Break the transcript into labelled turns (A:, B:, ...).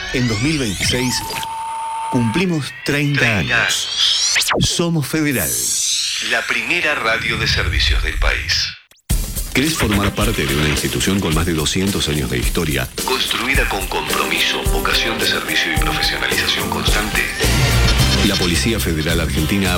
A: En 2026 cumplimos 30 años. Somos Federal, la primera radio de servicios del país. ¿Querés formar parte de una institución con más de 200 años de historia, construida con compromiso, vocación de servicio y profesionalización constante? La Policía Federal Argentina